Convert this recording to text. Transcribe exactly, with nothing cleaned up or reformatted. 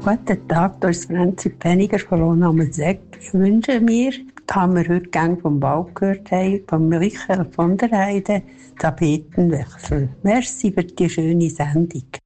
Guten Tag, hier ist Franzi Pfenniger von Lohnammelsegg. Ich wünsche mir, da wir heute gerne vom Ball gehört haben, von Michael von der Heide, Tapetenwechsel. Merci für die schöne Sendung.